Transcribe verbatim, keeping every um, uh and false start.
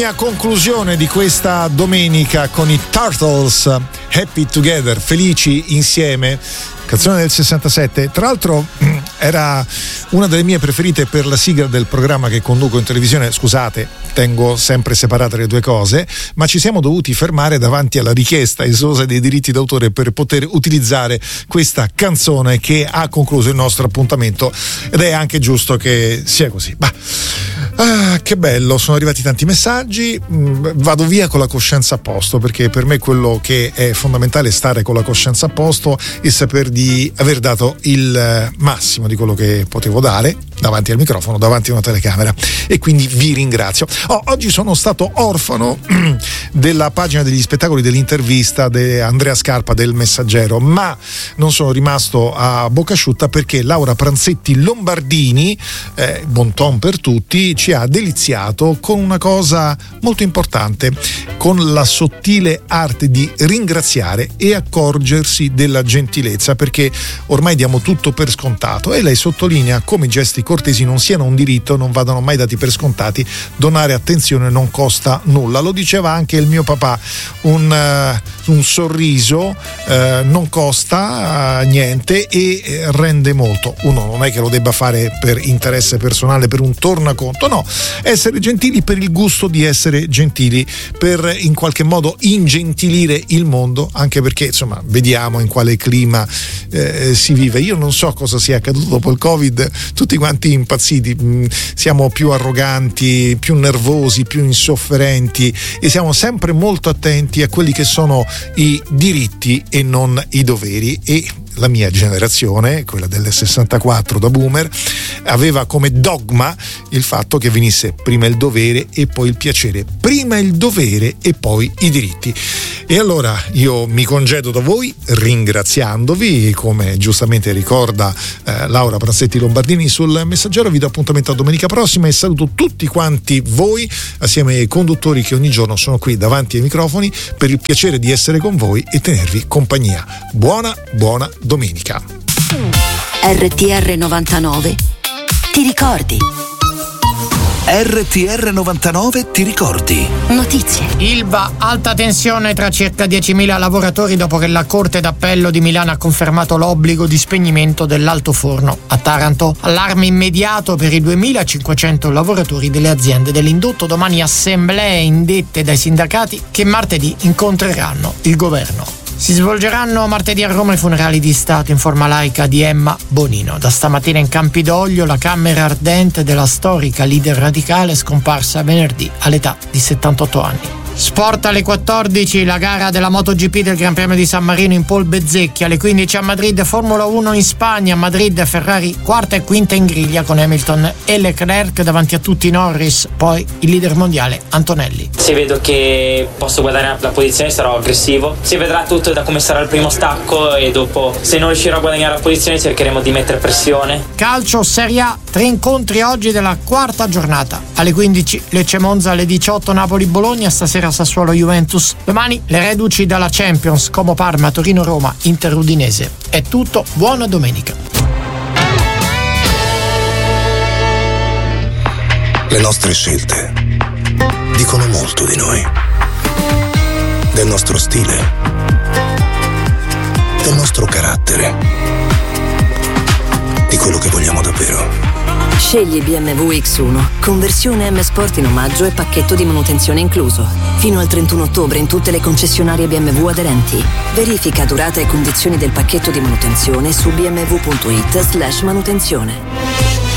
degna conclusione di questa domenica con i Turtles, Happy Together, felici insieme, canzone del sessantasette. Tra l'altro era una delle mie preferite per la sigla del programma che conduco in televisione. Scusate, tengo sempre separate le due cose, ma ci siamo dovuti fermare davanti alla richiesta esosa dei diritti d'autore per poter utilizzare questa canzone che ha concluso il nostro appuntamento, ed è anche giusto che sia così. Bah. Ah, che bello, sono arrivati tanti messaggi. Vado via con la coscienza a posto, perché per me quello che è fondamentale è stare con la coscienza a posto e saper di aver dato il massimo di quello che potevo dare davanti al microfono, davanti a una telecamera, e quindi vi ringrazio. Oh, oggi sono stato orfano della pagina degli spettacoli dell'intervista di Andrea Scarpa del Messaggero, ma non sono rimasto a bocca asciutta, perché Laura Pranzetti Lombardini, eh, bon ton per tutti, ci ha deliziato con una cosa molto importante, con la sottile arte di ringraziare e accorgersi della gentilezza, perché ormai diamo tutto per scontato, e lei sottolinea come i gesti cortesi non siano un diritto, non vadano mai dati per scontati, donare attenzione non costa nulla. Lo diceva anche il mio papà, un, uh, un sorriso uh, non costa uh, niente e rende molto. Uno non è che lo debba fare per interesse personale, per un tornaconto, no, essere gentili per il gusto di essere gentili, per in qualche modo ingentilire il mondo, anche perché insomma vediamo in quale clima eh, si vive. Io non so cosa sia accaduto dopo il Covid, tutti quanti impazziti, siamo più arroganti, più nervosi, più insofferenti, e siamo sempre molto attenti a quelli che sono i diritti e non i doveri. E la mia generazione, quella del sessantaquattro da boomer, aveva come dogma il fatto che venisse prima il dovere e poi il piacere, prima il dovere e poi i diritti. E allora io mi congedo da voi ringraziandovi, come giustamente ricorda eh, Laura Pranzetti Lombardini sul Messaggero. Vi do appuntamento a domenica prossima e saluto tutti quanti voi assieme ai conduttori che ogni giorno sono qui davanti ai microfoni per il piacere di essere con voi e tenervi compagnia. Buona, buona domenica. R T R novantanove ti ricordi? R T R novantanove ti ricordi? Notizie. Ilva, alta tensione tra circa diecimila lavoratori dopo che la Corte d'Appello di Milano ha confermato l'obbligo di spegnimento dell'altoforno. A Taranto, allarme immediato per i duemilacinquecento lavoratori delle aziende dell'indotto. Domani assemblee indette dai sindacati che martedì incontreranno il governo. Si svolgeranno martedì a Roma i funerali di Stato in forma laica di Emma Bonino. Da stamattina in Campidoglio la camera ardente della storica leader radicale scomparsa venerdì all'età di settantotto anni. Sport alle quattordici, la gara della MotoGP del Gran Premio di San Marino in Paul Bezzecchi. Alle quindici a Madrid, Formula uno in Spagna. Madrid, Ferrari quarta e quinta in griglia con Hamilton e Leclerc davanti a tutti Norris, poi il leader mondiale Antonelli. Se vedo che posso guadagnare la posizione sarò aggressivo, si vedrà tutto da come sarà il primo stacco e dopo, se non riuscirò a guadagnare la posizione, cercheremo di mettere pressione. Calcio Serie A, tre incontri oggi della quarta giornata. Alle quindici Lecce Monza, alle diciotto Napoli Bologna, stasera Sassuolo Juventus. Domani le reduci dalla Champions, Como Parma, Torino Roma, Inter Udinese. È tutto, buona domenica. Le nostre scelte dicono molto di noi, del nostro stile, del nostro carattere, di quello che vogliamo davvero. Scegli B M W X uno, conversione M Sport in omaggio e pacchetto di manutenzione incluso. Fino al trentuno ottobre in tutte le concessionarie B M W aderenti. Verifica durata e condizioni del pacchetto di manutenzione su b m w punto i t slash manutenzione.